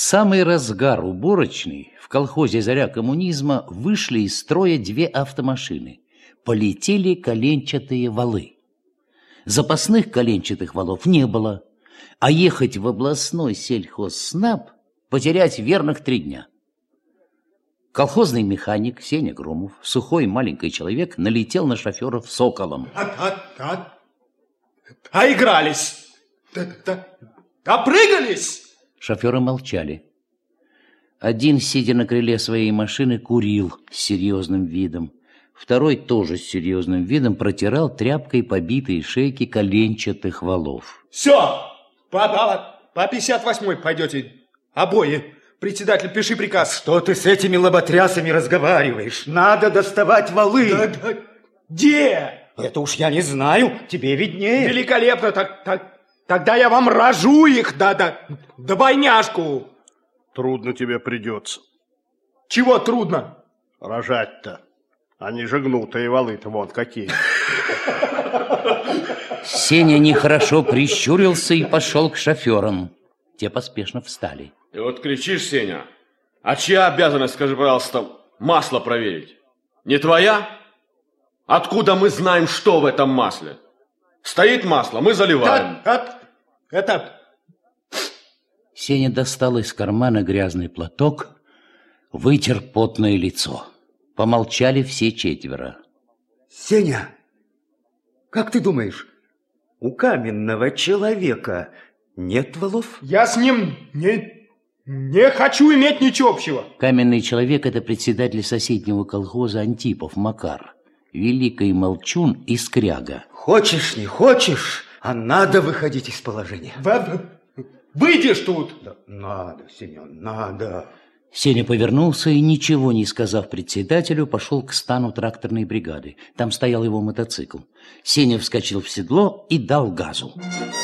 самый разгар уборочной в колхозе «Заря коммунизма» вышли из строя две автомашины. Полетели коленчатые валы. Запасных коленчатых валов не было, а ехать в областной сельхозснаб потерять верных 3 дня. Колхозный механик Сеня Громов, сухой маленький человек, налетел на шоферов соколом. Игрались! Опрыгались! Шоферы молчали. Один, сидя на крыле своей машины, курил с серьезным видом. Второй, тоже с серьезным видом, протирал тряпкой побитые шейки коленчатых валов. Все! По 58-й пойдете обои. Председатель, пиши приказ. Что ты с этими лоботрясами разговариваешь? Надо доставать валы. Да. Где? Это уж я не знаю, тебе виднее. Великолепно, тогда я вам рожу их, да двойняшку. Трудно тебе придется. Чего трудно? Рожать-то. Они же гнутые валы-то вон какие. Сеня нехорошо прищурился и пошел к шоферам. Те поспешно встали. Ты вот кричишь, Сеня, а чья обязанность, скажи, пожалуйста, масло проверить? Не твоя? Откуда мы знаем, что в этом масле? Стоит масло, мы заливаем. Сеня достал из кармана грязный платок, вытер потное лицо. Помолчали все 4. Сеня, как ты думаешь, у каменного человека нет валов? Я с ним не хочу иметь ничего общего. Каменный человек – это председатель соседнего колхоза Антипов Макар, великий молчун и скряга. Хочешь, не хочешь, а надо выходить из положения. Выйдешь тут. Да, надо, Семен, надо. Сеня повернулся и, ничего не сказав председателю, пошел к стану тракторной бригады. Там стоял его мотоцикл. Сеня вскочил в седло и дал газу.